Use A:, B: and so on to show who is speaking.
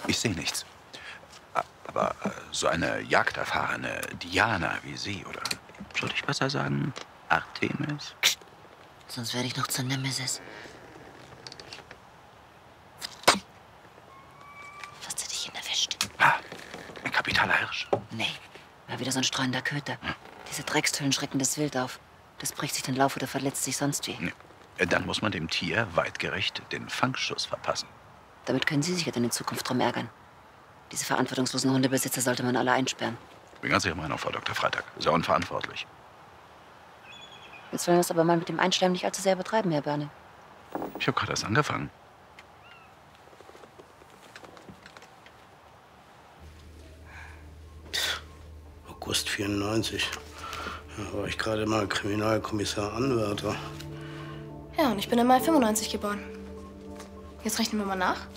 A: Ich sehe nichts. Aber so eine jagderfahrene Diana wie Sie, oder sollte ich besser sagen, Artemis?
B: Sonst werde ich noch zur Nemesis. Fast hätte ich ihn erwischt.
A: Ah, ein kapitaler Hirsch.
B: Nee, war wieder so ein streunender Köter. Diese Dreckstüllen schrecken das Wild auf. Das bricht sich den Lauf oder verletzt sich sonst wie.
A: Nee. Dann muss man dem Tier weitgerecht den Fangschuss verpassen.
B: Damit können Sie sich ja dann in Zukunft drum ärgern. Diese verantwortungslosen Hundebesitzer sollte man alle einsperren.
A: Bin ganz Ihrer Meinung, Frau Dr. Freitag. Sehr unverantwortlich.
B: Jetzt wollen wir es aber mal mit dem Einschleimen nicht allzu sehr übertreiben, Herr Börne.
A: Ich habe gerade erst angefangen.
C: August 94. Da war ich gerade mal Kriminalkommissar Anwärter.
D: Ja, und ich bin im Mai 95 geboren. Jetzt rechnen wir mal nach.